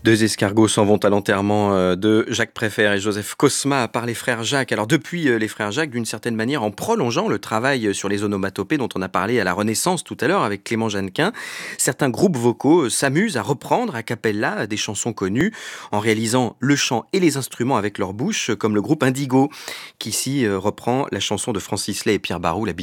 Deux escargots s'en vont à l'enterrement de Jacques Préfert et Joseph Cosma par les frères Jacques. Alors depuis les frères Jacques, d'une certaine manière, en prolongeant le travail sur les onomatopées dont on a parlé à la Renaissance tout à l'heure avec Clément Jeannequin, certains groupes vocaux s'amusent à reprendre a cappella des chansons connues en réalisant le chant et les instruments avec leur bouche, comme le groupe Indigo, qui ici reprend la chanson de Francis Lay et Pierre Barou, La